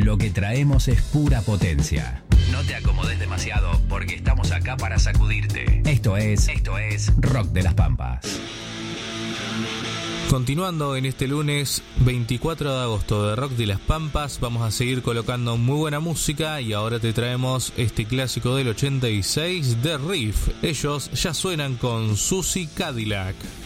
Lo que traemos es pura potencia. No te acomodes demasiado porque estamos acá para sacudirte. Esto es Rock de las Pampas. Continuando en este lunes 24 de agosto de Rock de las Pampas, vamos a seguir colocando muy buena música y ahora te traemos este clásico del 86 de Riff. Ellos ya suenan con Susie Cadillac.